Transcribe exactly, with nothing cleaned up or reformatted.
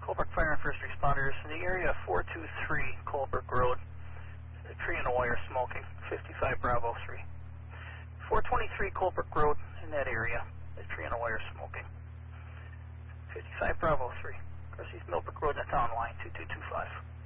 Colebrook Fire and First Responders in the area of four two three Colebrook Road. A tree and a wire smoking, fifty-five Bravo three. four twenty-three Colebrook Road in that area. A tree and a wire smoking. fifty-five Bravo three. Of course, he's Millbrook Road in the town line, two two two five.